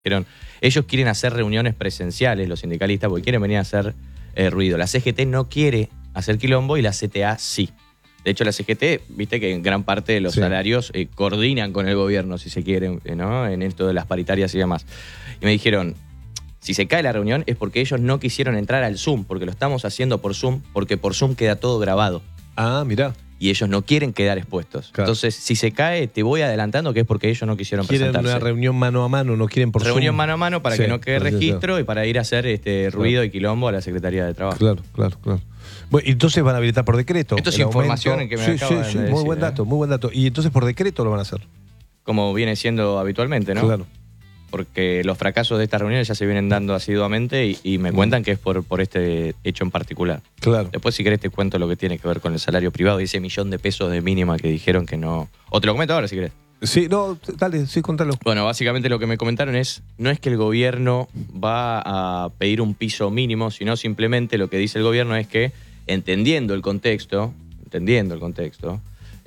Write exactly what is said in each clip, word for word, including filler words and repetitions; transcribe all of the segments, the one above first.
Dijeron, ellos quieren hacer reuniones presenciales, los sindicalistas, porque quieren venir a hacer eh, ruido. La C G T no quiere hacer quilombo y la C T A sí. De hecho, la C G T, viste que en gran parte de los sí. salarios eh, coordinan con el gobierno, si se quiere, ¿no? En esto de las paritarias y demás. Y me dijeron, si se cae la reunión es porque ellos no quisieron entrar al Zoom, porque lo estamos haciendo por Zoom, porque por Zoom queda todo grabado. Ah, mirá. Y ellos no quieren quedar expuestos. Claro. Entonces, si se cae, te voy adelantando que es porque ellos no quisieron quieren presentarse. Quieren una reunión mano a mano, no quieren por Reunión Zoom. mano a mano para sí, que no quede registro y para ir a hacer este ruido claro. y quilombo a la Secretaría de Trabajo. Claro, claro, claro. Bueno, entonces van a habilitar por decreto. Esto es información en que me sí, acaban sí, sí, de muy decir, buen dato, ¿eh? muy buen dato. Y entonces por decreto lo van a hacer. Como viene siendo habitualmente, ¿no? Claro. Porque los fracasos de estas reuniones ya se vienen dando asiduamente y, y me cuentan que es por, por este hecho en particular. Claro. Después, si querés, te cuento lo que tiene que ver con el salario privado y ese millón de pesos de mínima que dijeron que no... O te lo comento ahora, si querés. Sí, no, dale, sí, contalo. Bueno, básicamente lo que me comentaron es, no es que el gobierno va a pedir un piso mínimo, sino simplemente lo que dice el gobierno es que, entendiendo el contexto, entendiendo el contexto,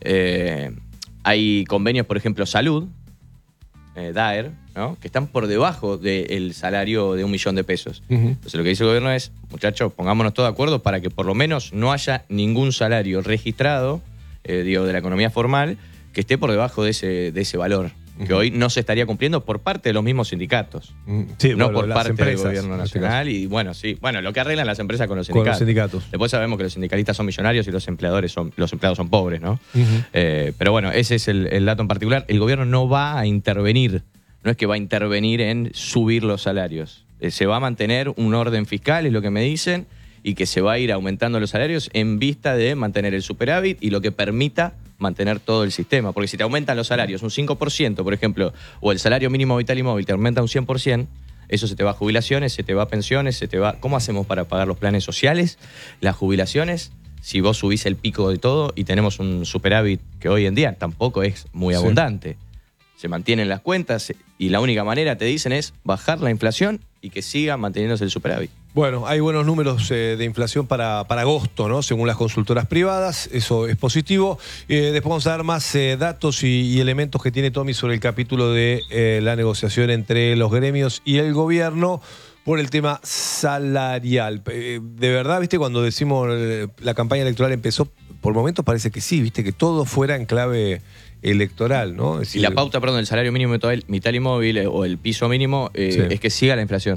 eh, hay convenios, por ejemplo, salud, eh, D A E R, ¿no? Que están por debajo del salario de un millón de pesos. Uh-huh. Entonces lo que dice el gobierno es, muchachos, pongámonos todos de acuerdo para que por lo menos no haya ningún salario registrado, eh, digo, de la economía formal, que esté por debajo de ese, de ese valor, uh-huh. que hoy no se estaría cumpliendo por parte de los mismos sindicatos, uh-huh. sí, no bueno, por parte empresas, del gobierno nacional. Y bueno, sí, bueno, lo que arreglan las empresas con los sindicatos. Con los sindicatos. Después sabemos que los sindicalistas son millonarios y los empleadores son, los empleados son pobres, ¿no? Uh-huh. eh, pero bueno, ese es el, el dato en particular. El gobierno no va a intervenir. No es que va a intervenir en subir los salarios. Eh, se va a mantener un orden fiscal, es lo que me dicen, y que se va a ir aumentando los salarios en vista de mantener el superávit y lo que permita mantener todo el sistema. Porque si te aumentan los salarios un cinco por ciento, por ejemplo, o el salario mínimo vital y móvil te aumenta un cien por ciento, eso se te va a jubilaciones, se te va a pensiones, se te va... ¿Cómo hacemos para pagar los planes sociales, las jubilaciones? Si vos subís el pico de todo y tenemos un superávit que hoy en día tampoco es muy abundante. Sí. Se mantienen las cuentas y la única manera, te dicen, es bajar la inflación y que siga manteniéndose el superávit. Bueno, hay buenos números eh, de inflación para, para agosto, ¿no? Según las consultoras privadas, eso es positivo. Eh, después vamos a dar más eh, datos y, y elementos que tiene Tommy sobre el capítulo de eh, la negociación entre los gremios y el gobierno por el tema salarial. Eh, de verdad, ¿viste? Cuando decimos eh, la campaña electoral empezó, por momentos parece que sí, ¿viste? Que todo fuera en clave electoral, ¿no? Es decir, y la pauta, perdón, del salario mínimo vital y móvil eh, o el piso mínimo eh, sí. es que siga la inflación.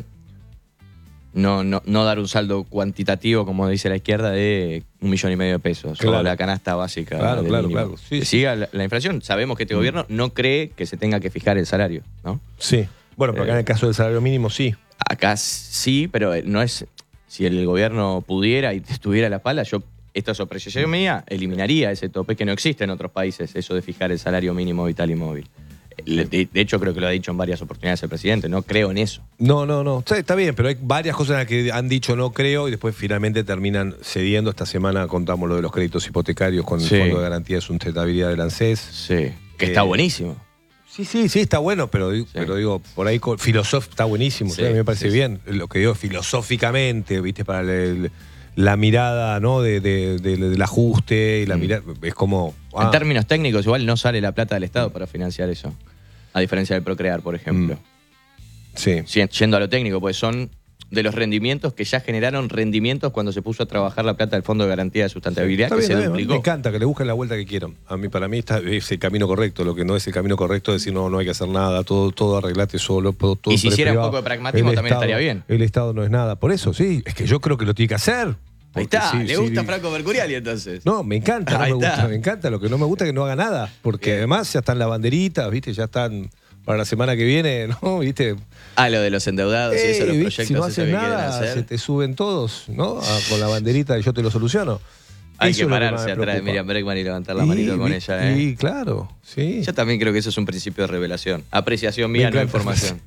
No, no, no dar un saldo cuantitativo, como dice la izquierda, de un millón y medio de pesos. Claro. O la canasta básica. Claro, claro, mínimo. claro. Sí, que siga la, la inflación. Sabemos que este mm. gobierno no cree que se tenga que fijar el salario, ¿no? Sí. Bueno, pero acá eh, en el caso del salario mínimo sí. Acá sí, pero no es... Si el gobierno pudiera y estuviera a la espalda, yo... Esto es apreciación mía, eliminaría ese tope que no existe en otros países, eso de fijar el salario mínimo vital y móvil. De, de hecho, creo que lo ha dicho en varias oportunidades el presidente, no creo en eso. No, no, no, está, está bien, pero hay varias cosas en las que han dicho no creo y después finalmente terminan cediendo. Esta semana contamos lo de los créditos hipotecarios con el sí. Fondo de Garantía de Sustentabilidad del ANSES. Sí, que eh, está buenísimo. Sí, sí, sí, está bueno, pero, sí. pero digo, por ahí filosof, está buenísimo, sí, a mí me parece sí, bien. Sí. Lo que digo filosóficamente, viste, para el... el la mirada, ¿no? de, de, de, del ajuste y la mm. mirada es como... Ah. En términos técnicos, igual no sale la plata del Estado para financiar eso. A diferencia del Procrear, por ejemplo. Mm. Sí. Yendo a lo técnico, pues son de los rendimientos que ya generaron rendimientos cuando se puso a trabajar la plata del Fondo de Garantía de Sustentabilidad, sí, que bien, se duplicó. Me encanta que le busquen la vuelta que quieran. A mí, para mí está, es el camino correcto. Lo que no es el camino correcto es decir, no, no hay que hacer nada, todo, todo arreglate solo. Todo, y si hiciera un poco de pragmatismo también Estado, estaría bien. El Estado no es nada. Por eso, sí, es que yo creo que lo tiene que hacer. Ahí está, sí, le sí, gusta sí. Franco Mercuriali entonces. No, me encanta, no Ahí me está. gusta, me encanta. Lo que no me gusta es que no haga nada. Porque bien. Además ya están las banderitas, ¿viste? Ya están para la semana que viene, ¿no? ¿Viste? Ah, lo de los endeudados eh, y eso, los ¿viste? proyectos. Si no haces nada, se te suben todos, ¿no? A, con la banderita y yo te lo soluciono. Hay eso que pararse atrás de Miriam Bregman y levantar la manito y, con ella, ¿eh? Sí, claro, sí. Yo también creo que eso es un principio de revelación. Apreciación mía, no información.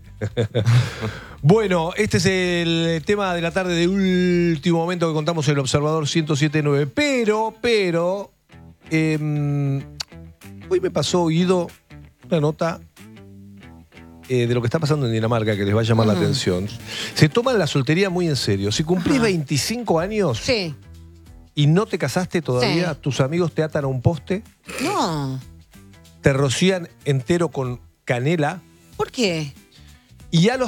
Bueno, este es el tema de la tarde de último momento que contamos en el Observador ciento siete punto nueve. Pero, pero, eh, hoy me pasó oído una nota eh, de lo que está pasando en Dinamarca que les va a llamar uh-huh. la atención. Se toman la soltería muy en serio. Si cumplís uh-huh. veinticinco años sí. y no te casaste todavía, sí. tus amigos te atan a un poste. No. Te rocían entero con canela. ¿Por qué? y a los